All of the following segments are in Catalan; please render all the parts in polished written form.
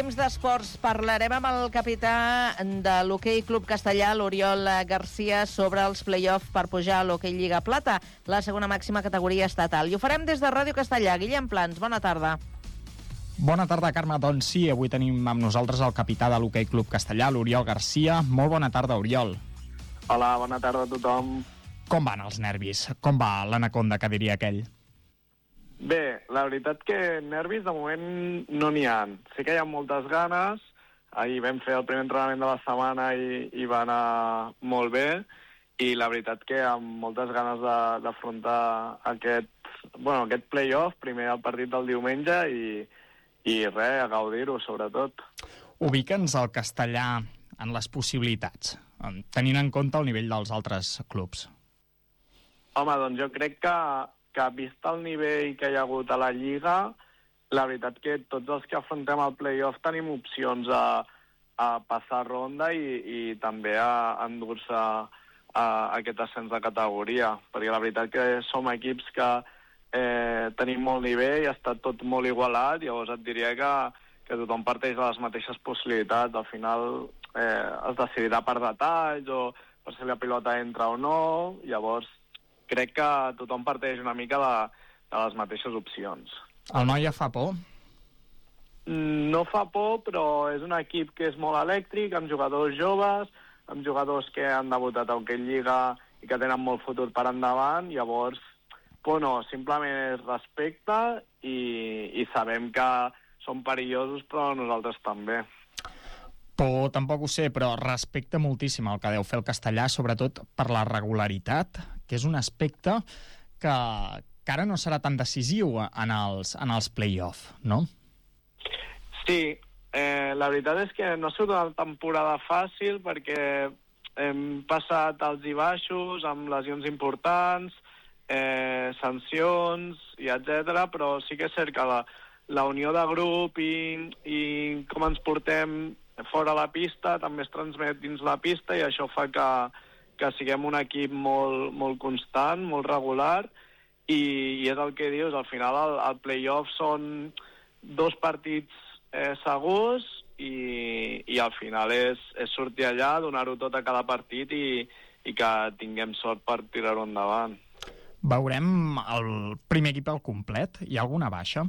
Temps d'esports, parlarem amb el capità de l'Hoquei Club Castellà, l'Oriol Garcia, sobre els play-off per pujar a l'Hoquei Lliga Plata, la segona màxima categoria estatal. I ho farem des de Ràdio Castellà. Guillem Plans, bona tarda. Bona tarda, Carme. Doncs sí, avui tenim amb nosaltres el capità de l'Hoquei Club Castellà, l'Oriol Garcia. Molt bona tarda, Oriol. Hola, bona tarda a tothom. Com van els nervis? Com va l'anaconda, que diria aquell? Bé, la veritat que nervis de moment no n'hi ha. Sí que hi ha moltes ganes. Ahir vam fer el primer entrenament de la setmana i va anar molt bé. I la veritat que amb moltes ganes d'afrontar aquest play-off, primer el partit del diumenge i res, a gaudir-ho, sobretot. Ubica'ns el Castellà en les possibilitats, tenint en compte el nivell dels altres clubs. Home, doncs jo crec que vist el nivell que hi ha hagut a la Lliga, la veritat que tots els que afrontem el play-off tenim opcions a passar ronda i també a endur-se aquest ascens de categoria, perquè la veritat que som equips que tenim molt nivell, ha estat tot molt igualat, llavors et diria que tothom parteix de les mateixes possibilitats. Al final es decidirà per detalls o per si la pilota entra o no, llavors crec que tothom parteix una mica de les mateixes opcions. El Noia fa por? No fa por, però és un equip que és molt elèctric, amb jugadors joves, amb jugadors que han debutat a Hoquei Lliga i que tenen molt futur per endavant, llavors, simplement és respecte i sabem que són perillosos, però nosaltres també. Por tampoc ho sé, però respecta moltíssim el que deu fer el Castellà, sobretot per la regularitat, que és un aspecte que ara no serà tan decisiu en els play-off, no? Sí, la veritat és que no ha sigut una temporada fàcil perquè hem passat alts i baixos amb lesions importants, sancions i etc. Però sí que és cert que la unió de grup i com ens portem fora la pista també es transmet dins la pista i això fa que siguem un equip molt, molt constant, molt regular i és el que dius, al final el play-off són 2 partits segurs i al final és sortir allà, donar-ho tot a cada partit i que tinguem sort per tirar-ho endavant. Veurem el primer equip al complet? Hi ha alguna baixa?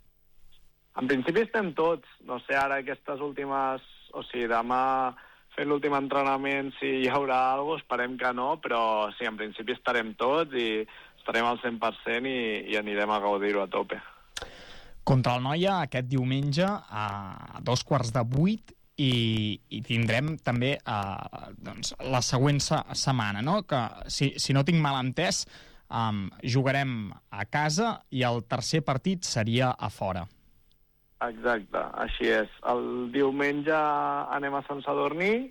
En principi estem tots. No sé, ara aquestes últimes... O sigui, demà fent l'últim entrenament si hi haurà alguna cosa, esperem que no, però sí, en principi estarem tots i estarem al 100% i anirem a gaudir-ho a tope. Contra el Noia aquest diumenge a 7:45 i tindrem també la següent setmana, no? Que si no tinc mal entès, jugarem a casa i el tercer partit seria a fora. Exacte, així és. El diumenge anem a Sant Sadurní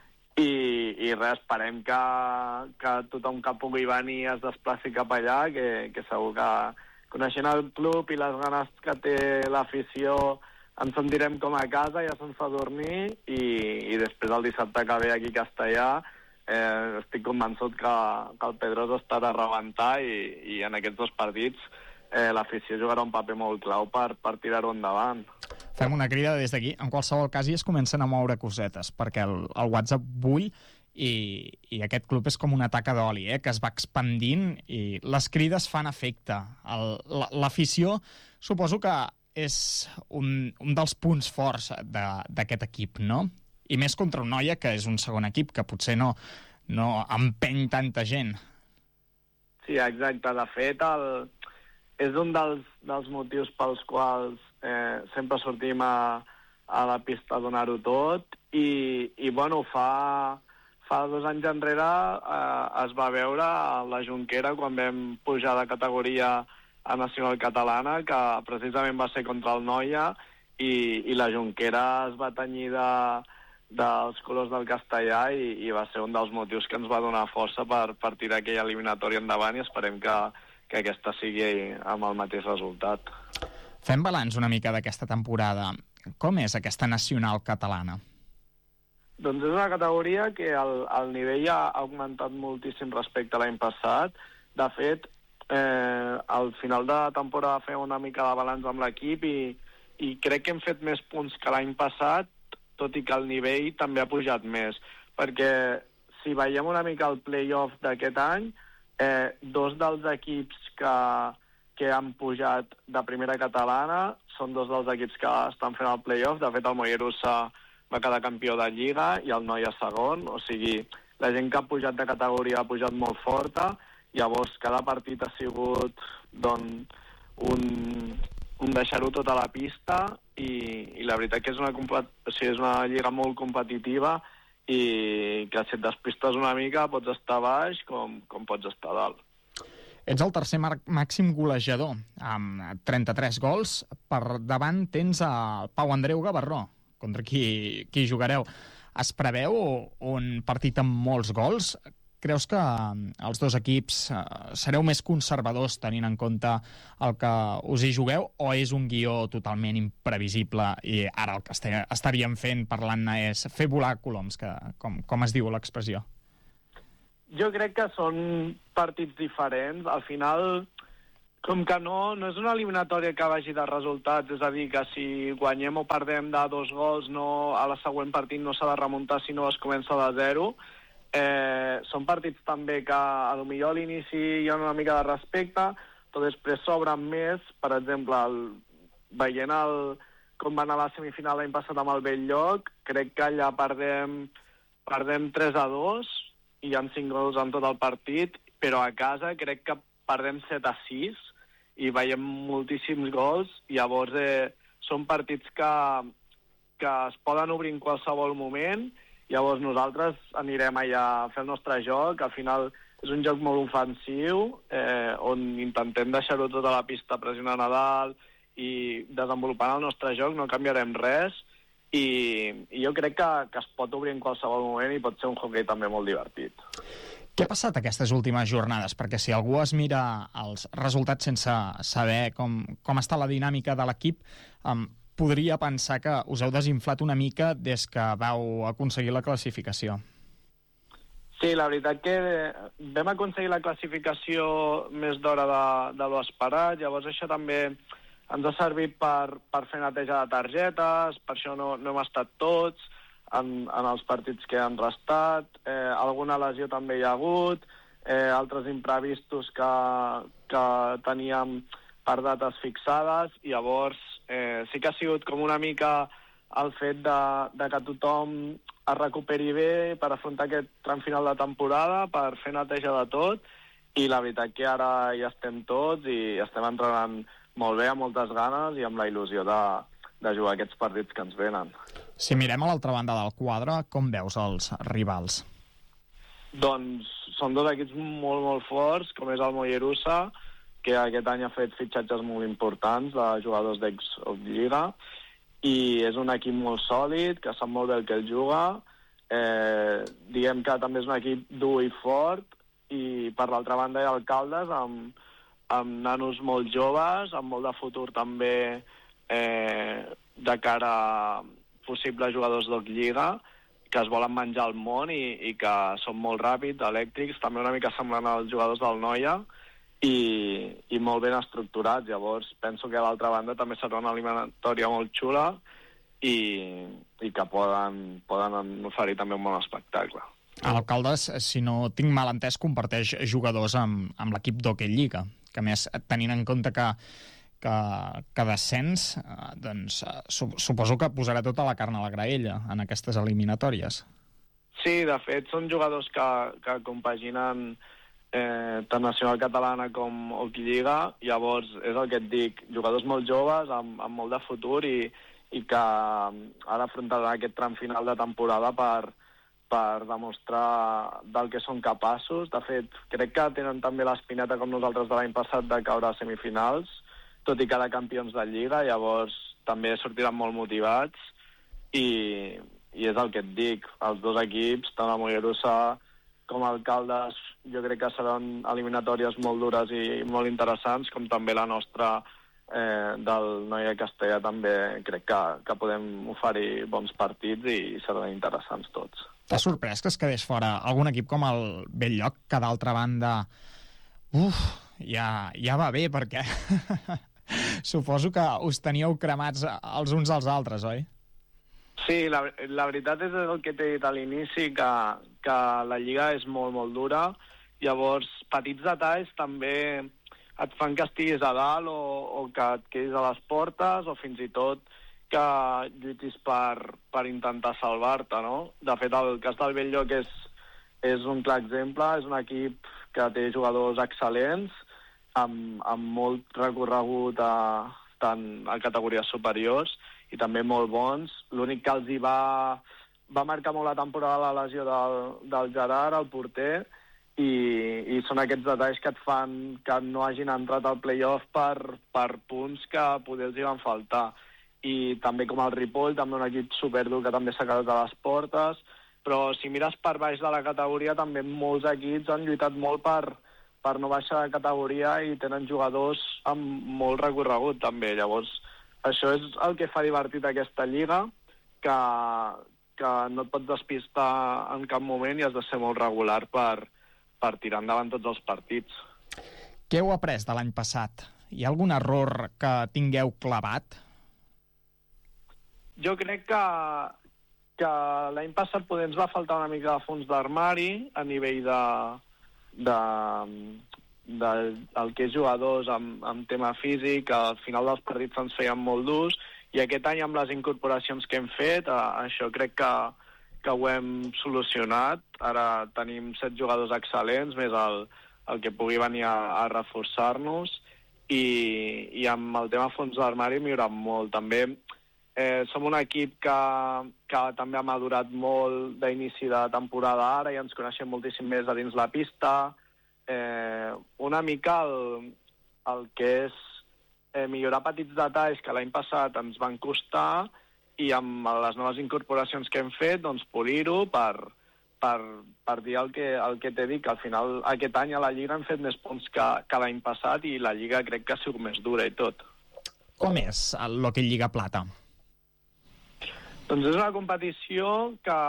i res, esperem que tothom que pugui venir es desplaci cap allà, que segur que coneixent el club i les ganes que té l'afició ens sentirem com a casa i a Sant Sadurní i després el dissabte que ve aquí a Castellà estic convençut que el Pedrós estarà a rebentar i en aquests 2 partits l'afició jugarà un paper molt clau per tirar-ho endavant. Fem una crida des d'aquí. En qualsevol cas ja es comencen a moure cosetes, perquè el WhatsApp bull i aquest club és com una taca d'oli, que es va expandint i les crides fan efecte. L'afició suposo que és un dels punts forts d'aquest equip, no? I més contra un Noia, que és un segon equip, que potser no empeny tanta gent. Sí, exacte. De fet, és un dels motius pels quals sempre sortim a la pista a donar-ho tot i bueno, fa 2 anys enrere es va veure a la Jonquera quan vam pujar de categoria a Nacional Catalana, que precisament va ser contra el Noia i la Jonquera es va tenyir dels colors del Castellà i va ser un dels motius que ens va donar força per tirar aquella eliminatòria endavant i esperem que aquesta sigui amb el mateix resultat. Fem balanç una mica d'aquesta temporada. Com és aquesta Nacional Catalana? Doncs és una categoria que el nivell ha augmentat moltíssim respecte a l'any passat. De fet, al final de la temporada fem una mica de balanç amb l'equip i i crec que hem fet més punts que l'any passat, tot i que el nivell també ha pujat més, perquè si veiem una mica el play-off d'aquest any, dos dels equips que han pujat de primera catalana són dos dels equips que estan fent el play-off. De fet, el Mollerussa va quedar campió de Lliga i el Noia segon, o sigui, la gent que ha pujat de categoria ha pujat molt forta, llavors cada partit ha sigut doncs, un deixar-ho tot a la pista i la veritat que és una lliga molt competitiva i que si et despistes una mica pots estar baix com pots estar dalt. Ets el tercer màxim golejador, amb 33 gols. Per davant tens el Pau Andreu Gavarró, contra qui jugareu. Es preveu un partit amb molts gols? Creus que els dos equips sereu més conservadors tenint en compte el que us hi jugueu, o és un guió totalment imprevisible i ara el que estaríem fent parlant-ne és fer volar coloms, com es diu l'expressió? Jo crec que són partits diferents. Al final, com que no és una eliminatòria que vagi de resultats, és a dir, que si guanyem o perdem de 2 gols, a la següent partit no s'ha de remuntar si no es comença de 0. Són partits també que potser a l'inici hi ha una mica de respecte, però després s'obren més. Per exemple, veient com va anar la semifinal l'any passat amb el Bell-lloc, crec que allà perdem 3-2 i hi ha 5 gols en tot el partit, però a casa crec que perdem 7-6 i veiem moltíssims gols. Llavors són partits que es poden obrir en qualsevol moment. Llavors nosaltres anirem allà a fer el nostre joc. Al final és un joc molt ofensiu, on intentem deixar-ho tot a la pista pressionant a dalt i desenvolupant el nostre joc, no canviarem res. I jo crec que es pot obrir en qualsevol moment i pot ser un hoquei també molt divertit. Què ha passat aquestes últimes jornades? Perquè si algú es mira els resultats sense saber com està la dinàmica de l'equip, podria pensar que us heu desinflat una mica des que vau aconseguir la classificació. Sí, la veritat que vam aconseguir la classificació més d'hora de lo esperat, llavors això també ens ha servit per fer neteja de targetes, per això no hem estat tots en els partits que han restat. Alguna lesió també hi ha hagut, altres imprevistos que teníem per dates fixades. Llavors sí que ha sigut com una mica el fet de que tothom es recuperi bé per afrontar aquest tram final de temporada, per fer neteja de tot, i la veritat que ara ja estem tots i estem entrenant molt bé, amb moltes ganes i amb la il·lusió de jugar aquests partits que ens venen. Si mirem a l'altra banda del quadre, com veus els rivals? Doncs són dos equips molt, molt forts, com és el Mollerussa, que aquest any ha fet fitxatges molt importants de jugadors d'ex-Lliga, i és un equip molt sòlid, que sap molt bé el que el juga. Diguem que també és un equip dur i fort, i per l'altra banda hi ha el Caldes, amb nanos molt joves, amb molt de futur també de cara a possibles jugadors d'Oc-Lliga, que es volen menjar el món i que són molt ràpids, elèctrics, també una mica semblant als jugadors del Noia, i molt ben estructurats. Llavors penso que a l'altra banda també serà una eliminatòria molt xula i que poden oferir també un bon espectacle. L'Alcaldes, si no tinc mal entès, comparteix jugadors amb l'equip d'Hockey-Lliga, que a més, tenint en compte que descens, doncs suposo que posarà tota la carn a la graella en aquestes eliminatòries. Sí, de fet, són jugadors que compaginen tant nacional catalana com Hockey-Lliga. Llavors, és el que et dic, jugadors molt joves, amb molt de futur i que ara afrontaran aquest tram final de temporada per demostrar del que són capaços. De fet, crec que tenen també l'espineta, com nosaltres de l'any passat, de caure a semifinals, tot i que de campions de Lliga. Llavors també sortiran molt motivats i és el que et dic, els dos equips, tant el Mollerussa com el Caldes, jo crec que seran eliminatòries molt dures i molt interessants, com també la nostra del Noia Castellà també crec que podem oferir bons partits i seran interessants tots. T'ha sorprès que es quedés fora algun equip com el Bell-lloc, que d'altra banda ja va bé, perquè suposo que us teníeu cremats els uns als altres, oi? Sí, la veritat és el que t'he dit a l'inici, que la Lliga és molt, molt dura. Llavors, petits detalls també et fan que estiguis a dalt o que et quedis a les portes o fins i tot que lluitis per intentar salvar-te, no? De fet, el Castellbell-lloc és un clar exemple. És un equip que té jugadors excel·lents, amb molt recorregut tant a categories superiors i també molt bons. L'únic que els hi va marcar molt la temporada la lesió del Gerard, el porter, i són aquests detalls que et fan que no hagin entrat al play-off per punts que poder els hi van faltar. I també com el Ripoll, també un equip superdur que també s'ha quedat a les portes, però si mires per baix de la categoria també molts equips han lluitat molt per no baixar de categoria i tenen jugadors amb molt recorregut també. Llavors, això és el que fa divertit aquesta lliga, que no et pots despistar en cap moment i has de ser molt regular per tirar endavant tots els partits. Què heu après de l'any passat? Hi ha algun error que tingueu clavat? Jo crec que l'any passat poder ens va faltar una mica de fons d'armari a nivell el que és jugadors amb tema físic. Al final dels partits ens feien molt durs i aquest any amb les incorporacions que hem fet això crec que ho hem solucionat. Ara tenim 7 jugadors excel·lents més el que pugui venir a reforçar-nos i amb el tema fons d'armari hem millorat molt. També som un equip que també ha madurat molt d'inici de temporada ara i ens coneixem moltíssim més a dins la pista. Una mica el que és millorar petits detalls que l'any passat ens van costar i amb les noves incorporacions que hem fet, doncs polir-ho per dir el que t'he dit, que al final aquest any a la Lliga hem fet més punts que l'any passat i la Lliga crec que ha sigut més dura i tot. Com és l'Hockey Lliga Plata? Doncs és una competició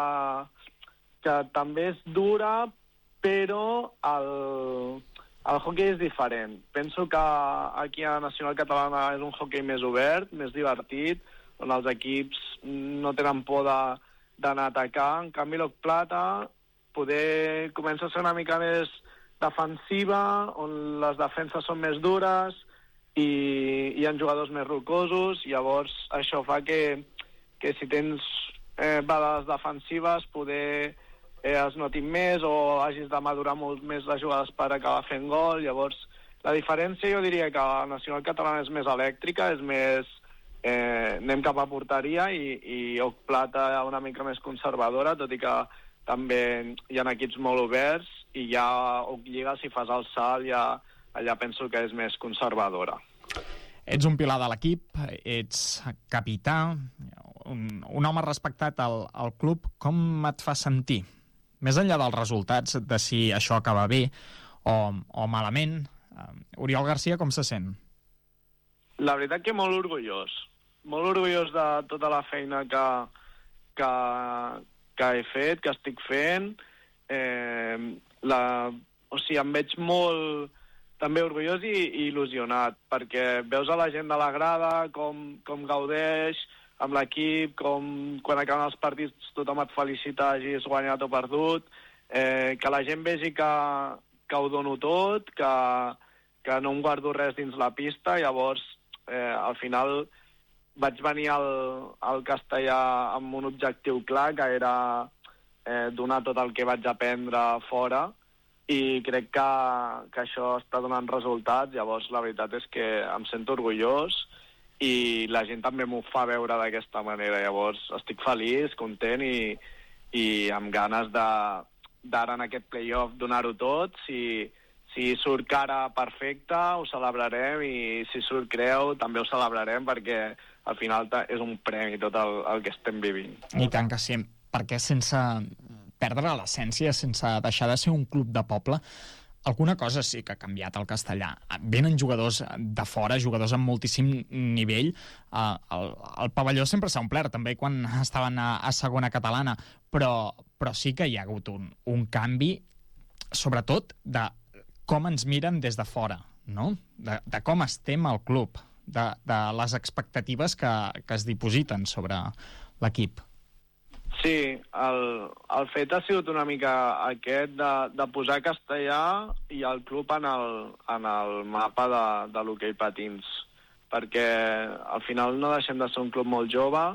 que també és dura, però el hoquei és diferent. Penso que aquí a Nacional Catalana és un hoquei més obert, més divertit, on els equips no tenen por d'anar a atacar. En canvi, l'Hockey Plata poder comença a ser una mica més defensiva, on les defenses són més dures i hi ha jugadors més rocosos. Llavors, això fa que si tens badades defensives poder es notin més o hagis de madurar molt més les jugades per acabar fent gol. Llavors, la diferència jo diria que la Nacional Catalana és més elèctrica, és més anem cap a porteria i Hockey Plata una mica més conservadora, tot i que també hi ha equips molt oberts i ja Hockey Lliga, si fas el salt, allà penso que és més conservadora. Ets un pilar de l'equip, ets capità, un home respectat al club. Com et fa sentir? Més enllà dels resultats, de si això acaba bé o malament, Oriol Garcia com se sent? La veritat que molt orgullós de tota la feina que he fet, que estic fent. O sigui, em veig molt també orgullós i il·lusionat, perquè veus a la gent de la grada com gaudeix amb l'equip, com quan acaben els partits tothom et felicita, hagis guanyat o perdut, que la gent vegi que ho dono tot, que no em guardo res dins la pista. Llavors, al final vaig venir al Castellà amb un objectiu clar, que era donar tot el que vaig aprendre fora, i crec que això està donant resultats. Llavors, la veritat és que em sento orgullós i la gent també m'ho fa veure d'aquesta manera. Llavors, estic feliç, content i amb ganes d'ara en aquest play-off donar-ho tot. Si surt cara perfecta, ho celebrarem, i si surt creu, també ho celebrarem, perquè al final és un premi tot el que estem vivint. I tant que sí, perquè sense perdre l'essència, sense deixar de ser un club de poble, alguna cosa sí que ha canviat al Castellà. Venen jugadors de fora, jugadors amb moltíssim nivell. El pavelló sempre s'ha omplert, també quan estaven a segona catalana, però sí que hi ha hagut un canvi, sobretot de com ens miren des de fora, no? De com estem al club, de les expectatives que es dipositen sobre l'equip. Sí, el fet ha sigut una mica aquest de posar Castellà i el club en el mapa de l'hoquei patins, perquè al final no deixem de ser un club molt jove,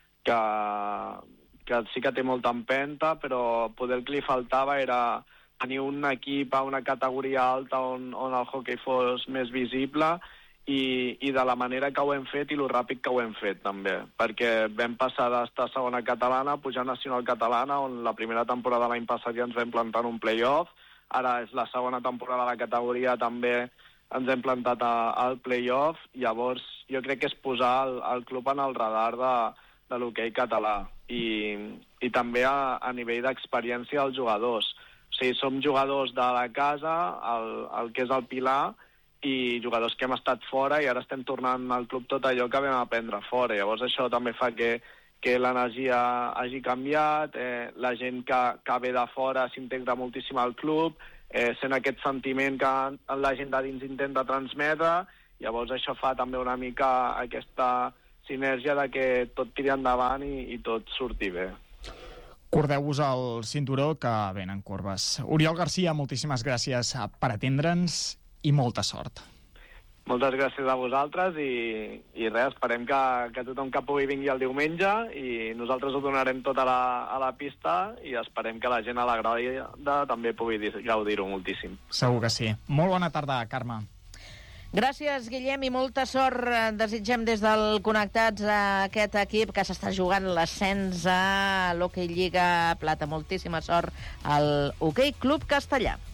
que sí que té molta empenta, però poder el que li faltava era tenir un equip a una categoria alta on el hoquei fos més visible, i de la manera que ho hem fet i lo ràpid que ho hem fet, també. Perquè vam passar d'estar a segona catalana a pujar a nacional catalana, on la primera temporada l'any passat ja ens vam plantar en un play-off. Ara és la segona temporada de la categoria, també ens hem plantat al play-off. Llavors, jo crec que és posar el club en el radar de l'hoquei català. I també a nivell d'experiència dels jugadors. O sigui, som jugadors de la casa, el que és el Pilar, i jugadors que hem estat fora i ara estem tornant al club tot allò que vam aprendre fora. Llavors això també fa que l'energia hagi canviat, la gent que ve de fora s'integra moltíssim al club, sent aquest sentiment que la gent de dins intenta transmetre. Llavors això fa també una mica aquesta sinergia de que tot tiri endavant i tot surti bé. Cordeu-vos el cinturó que venen corbes. Oriol Garcia, moltíssimes gràcies per atendre'ns i molta sort. Moltes gràcies a vosaltres i res, esperem que tothom que pugui vingui el diumenge i nosaltres ho donarem tot a la pista i esperem que la gent a la grada també pugui gaudir-ho moltíssim. Segur que sí. Molt bona tarda, Carme. Gràcies, Guillem, i molta sort. Desitgem des del Connectats a aquest equip que s'està jugant l'ascens a l'Hockey Lliga Plata. Moltíssima sort al Hockey Club Castellà.